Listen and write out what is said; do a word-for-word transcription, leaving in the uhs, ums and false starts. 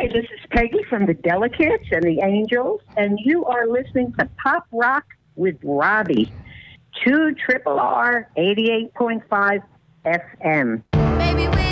Hi, this is Peggy from the Delicates and the Angels, and you are listening to Pop Rock with Robbie, two Triple R eighty-eight point five F M. Baby, we